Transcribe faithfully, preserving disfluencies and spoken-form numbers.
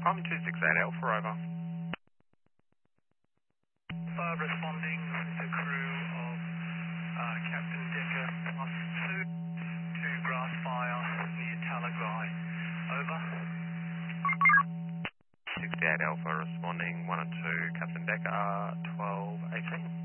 I'm two six eight Alpha, over. Uh, responding to crew of uh, Captain Decker plus two to Grassfire near Talagai. Over. sixty-eight Alpha responding, one and two, Captain Decker, twelve eighteen.